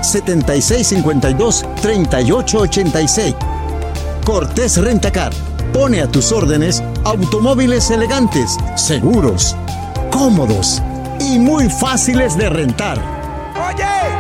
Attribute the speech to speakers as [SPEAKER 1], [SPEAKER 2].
[SPEAKER 1] 7652-3886. Cortés Rentacar pone a tus órdenes automóviles elegantes, seguros, cómodos y muy fáciles de rentar.
[SPEAKER 2] ¡Oye!